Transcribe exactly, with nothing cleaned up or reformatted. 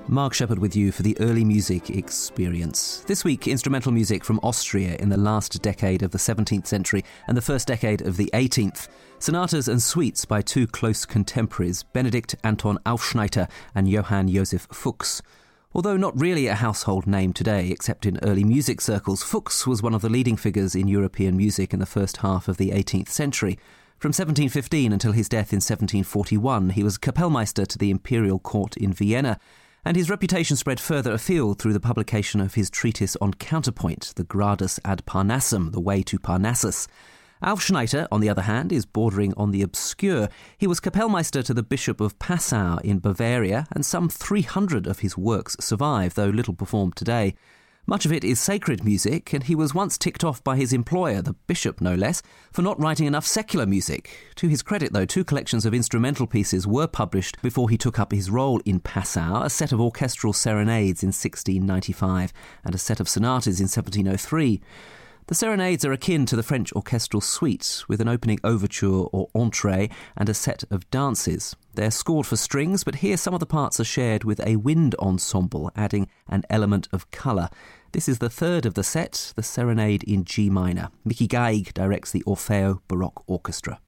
Mark Shepherd with you for the Early Music Experience. This week, instrumental music from Austria in the last decade of the seventeenth century and the first decade of the eighteenth. Sonatas and suites by two close contemporaries, Benedikt Anton Aufschneider and Johann Joseph Fuchs. Although not really a household name today, except in early music circles, Fuchs was one of the leading figures in European music in the first half of the eighteenth century. From seventeen fifteen until his death in seventeen forty-one, he was Kapellmeister to the imperial court in Vienna, and his reputation spread further afield through the publication of his treatise on counterpoint, the Gradus ad Parnassum, the way to Parnassus. Aufschneider, on the other hand, is bordering on the obscure. He was Kapellmeister to the Bishop of Passau in Bavaria, and some three hundred of his works survive, though little performed today. Much of it is sacred music, and he was once ticked off by his employer, the bishop no less, for not writing enough secular music. To his credit, though, two collections of instrumental pieces were published before he took up his role in Passau, a set of orchestral serenades in sixteen ninety-five and a set of sonatas in seventeen oh three. The serenades are akin to the French orchestral suite, with an opening overture or entrée and a set of dances. They're scored for strings, but here some of the parts are shared with a wind ensemble, adding an element of colour. This is the third of the set, the Serenade in G minor. Mickey Geig directs the Orfeo Baroque Orchestra.